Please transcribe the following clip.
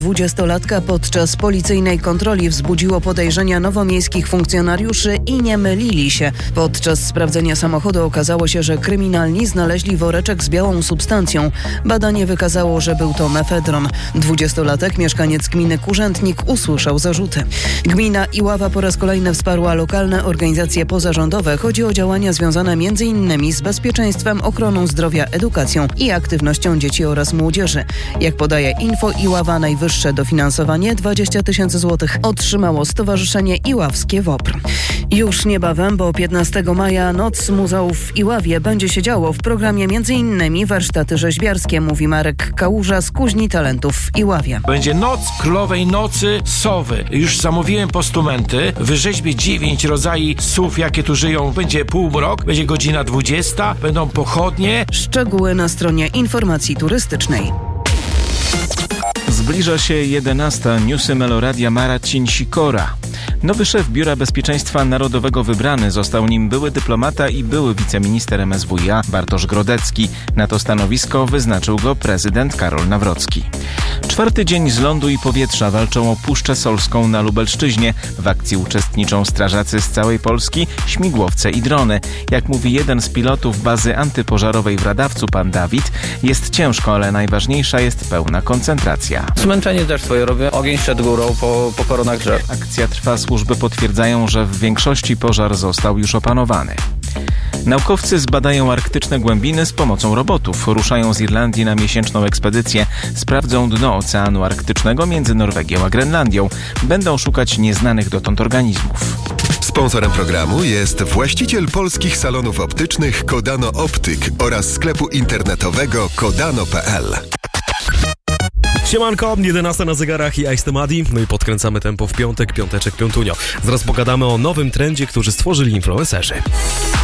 20-latka podczas policyjnej kontroli wzbudziło podejrzenia nowomiejskich funkcjonariuszy i nie mylili się. Podczas sprawdzenia samochodu okazało się, że kryminalni znaleźli woreczek z białą substancją. Badanie wykazało, że był to mefedron. 20-latek, mieszkaniec gminy Kurzętnik, usłyszał zarzuty. Gmina Iława po raz kolejny wsparła lokalne organizacje pozarządowe. Chodzi o działania związane m.in. z bezpieczeństwem, ochroną zdrowia, edukacją i aktywnością dzieci oraz młodzieży. Jak podaje Info Iława, najwyższe dofinansowanie 20 000 złotych otrzymało Stowarzyszenie Iławskie WOPR. Już niebawem, bo 15 maja Noc Muzeów w Iławie będzie się działo. W programie m.in. warsztaty rzeźbiarskie, mówi Marek Kałuża z Kuźni Talentów w Iławie. Będzie Noc Królowej Nocy Sowy. Już zamówiłem postumenty. Wyrzeźbię 9 rodzajów sów, jakie tu żyją. Będzie półmrok, będzie godzina 20, będą pochodnie. Szczegóły na stronie informacji turystycznej. Zbliża się 11. Newsy Meloradia Marcin Sikora. Nowy szef Biura Bezpieczeństwa Narodowego wybrany został nim były dyplomata i były wiceminister MSWiA Bartosz Grodecki. Na to stanowisko wyznaczył go prezydent Karol Nawrocki. 4. dzień z lądu i powietrza walczą o Puszczę Solską na Lubelszczyźnie. W akcji uczestniczą strażacy z całej Polski, śmigłowce i drony. Jak mówi jeden z pilotów bazy antypożarowej w Radawcu, pan Dawid, jest ciężko, ale najważniejsza jest pełna koncentracja. Zmęczenie też swoje robię. Ogień przed górą po koronach drzew. Akcja trwa, służby potwierdzają, że w większości pożar został już opanowany. Naukowcy zbadają arktyczne głębiny z pomocą robotów. Ruszają z Irlandii na miesięczną ekspedycję. Sprawdzą dno Oceanu Arktycznego między Norwegią a Grenlandią. Będą szukać nieznanych dotąd organizmów. Sponsorem programu jest właściciel polskich salonów optycznych Kodano Optyk oraz sklepu internetowego kodano.pl. Siemanko, 11 na zegarach i Ice Madi. No i podkręcamy tempo w piątek, piąteczek, piątunio. Zaraz pogadamy o nowym trendzie, który stworzyli influencerzy.